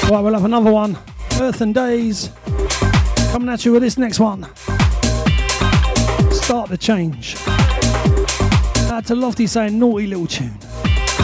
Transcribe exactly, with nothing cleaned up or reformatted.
Right, we'll have another one. Earth and Days. Coming at you with this next one. Start the change. Out to Lofty saying naughty little tune.